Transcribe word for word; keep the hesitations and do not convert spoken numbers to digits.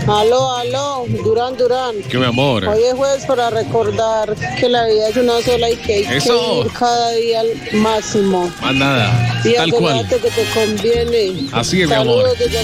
Aló, aló, Durán, Durán. ¿Qué, mi amor? Hoy es jueves para recordar que la vida es una sola y que hay Eso. que vivir cada día al máximo. Más nada. Y Tal cual. acuérdate que te conviene. Así es, mi Saludos amor. desde